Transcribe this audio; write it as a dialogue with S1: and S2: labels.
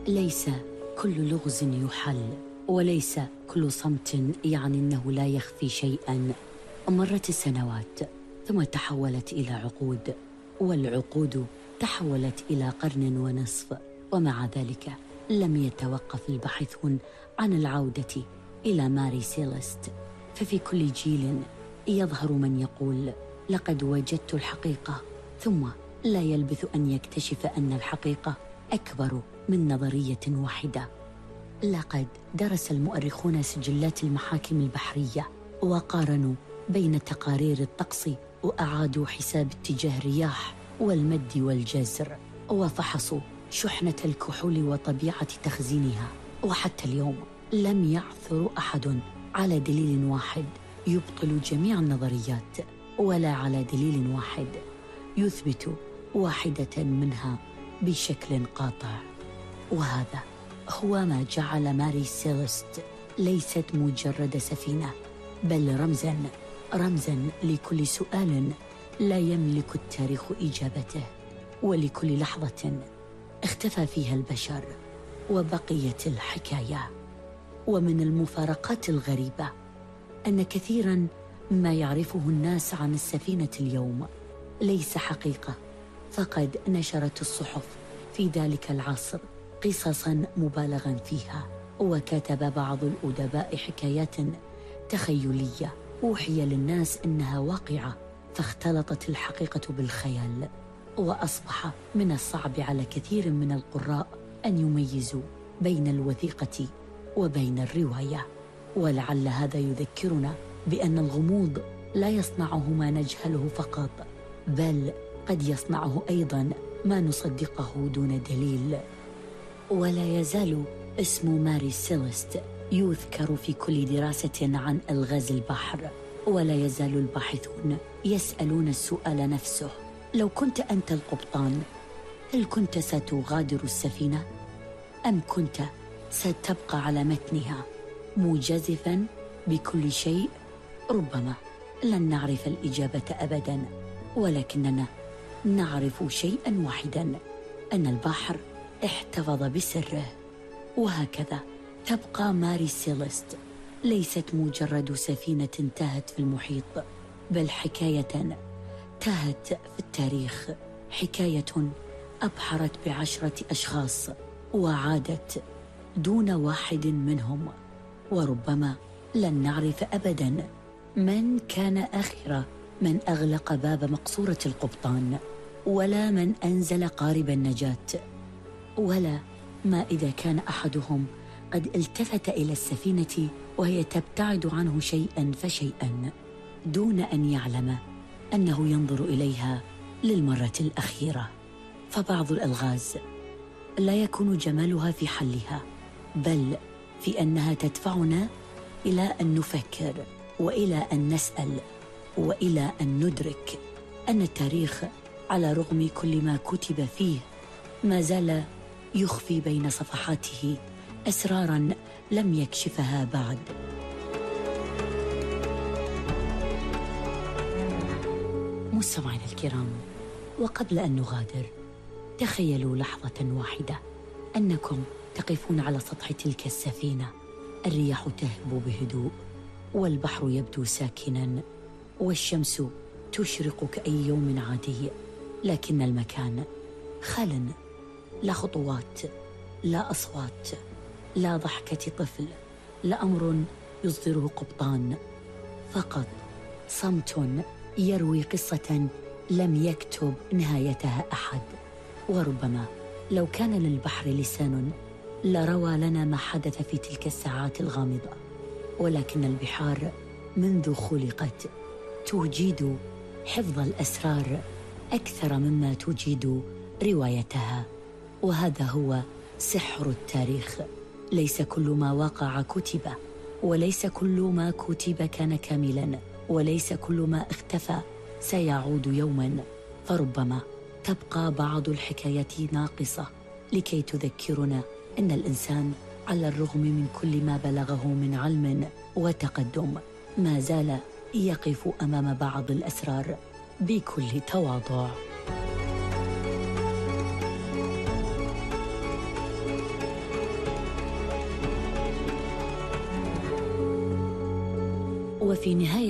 S1: ليس كل لغز يحل، وليس كل صمت يعني أنه لا يخفي شيئا. مرت السنوات ثم تحولت إلى عقود، والعقود تحولت إلى قرن ونصف، ومع ذلك لم يتوقف الباحثون عن العودة إلى ماري سيليست. ففي كل جيل يظهر من يقول لقد وجدت الحقيقة، ثم لا يلبث أن يكتشف أن الحقيقة أكبر من نظرية واحدة. لقد درس المؤرخون سجلات المحاكم البحرية وقارنوا بين تقارير الطقس، وأعادوا حساب اتجاه الرياح والمد والجزر، وفحصوا شحنة الكحول وطبيعة تخزينها. وحتى اليوم لم يعثر أحد على دليل واحد يبطل جميع النظريات، ولا على دليل واحد يثبت واحدة منها بشكل قاطع. وهذا هو ما جعل ماري سيليست ليست مجرد سفينة، بل رمزاً لكل سؤال لا يملك التاريخ إجابته، ولكل لحظة اختفى فيها البشر وبقيت الحكاية. ومن المفارقات الغريبة أن كثيراً ما يعرفه الناس عن السفينة اليوم ليس حقيقة، فقد نشرت الصحف في ذلك العصر قصصاً مبالغاً فيها، وكتب بعض الأدباء حكايات تخيلية أوحي للناس إنها واقعة، فاختلطت الحقيقة بالخيال، وأصبح من الصعب على كثير من القراء أن يميزوا بين الوثيقة وبين الرواية. ولعل هذا يذكرنا بأن الغموض لا يصنعه ما نجهله فقط، بل قد يصنعه أيضاً ما نصدقه دون دليل. ولا يزال اسم ماري سيليست يذكر في كل دراسة عن ألغاز البحر، ولا يزال الباحثون يسألون السؤال نفسه: لو كنت أنت القبطان، هل كنت ستغادر السفينة؟ أم كنت ستبقى على متنها مجازفاً بكل شيء؟ ربما لن نعرف الإجابة أبداً، ولكننا نعرف شيئاً واحداً: أن البحر احتفظ بسره. وهكذا تبقى ماري سيليست ليست مجرد سفينة تاهت في المحيط، بل حكاية تاهت في التاريخ، حكاية أبحرت ب10 أشخاص وعادت دون واحد منهم. وربما لن نعرف أبداً من كان آخر من أغلق باب مقصورة القبطان، ولا من أنزل قارب النجاة، ولا ما إذا كان أحدهم قد التفت إلى السفينة وهي تبتعد عنه شيئاً فشيئاً، دون أن يعلم أنه ينظر إليها للمرة الأخيرة. فبعض الألغاز لا يكون جمالها في حلها، بل في أنها تدفعنا إلى أن نفكر، وإلى أن نسأل، وإلى أن ندرك أن التاريخ على رغم كل ما كتب فيه ما زال يخفي بين صفحاته أسراراً لم يكشفها بعد. مستمعينا الكرام، وقبل أن نغادر، تخيلوا لحظة واحدة أنكم تقفون على سطح تلك السفينة، الرياح تهب بهدوء، والبحر يبدو ساكناً، والشمس تشرق كأي يوم عادي، لكن المكان خال، لا خطوات، لا أصوات، لا ضحكة طفل، لا أمر يصدره قبطان، فقط صمت يروي قصة لم يكتب نهايتها أحد. وربما لو كان للبحر لسان لروى لنا ما حدث في تلك الساعات الغامضة، ولكن البحار منذ خلقت تجيد حفظ الأسرار أكثر مما تجيد روايتها. وهذا هو سحر التاريخ، ليس كل ما وقع كتب، وليس كل ما كتب كان كاملا، وليس كل ما اختفى سيعود يوما، فربما تبقى بعض الحكايات ناقصة لكي تذكرنا أن الإنسان على الرغم من كل ما بلغه من علم وتقدم ما زال يقف أمام بعض الأسرار بكل تواضع. وفي نهاية